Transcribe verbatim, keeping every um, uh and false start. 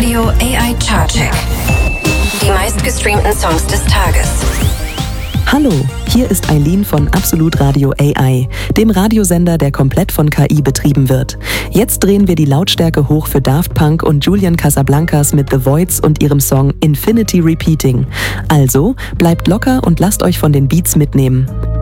Radio A I Chartcheck. Die meistgestreamten Songs des Tages. Hallo, hier ist Eileen von Absolut Radio A I, dem Radiosender, der komplett von K I betrieben wird. Jetzt drehen wir die Lautstärke hoch für Daft Punk und Julian Casablancas mit The Voids und ihrem Song Infinity Repeating. Also, bleibt locker und lasst euch von den Beats mitnehmen.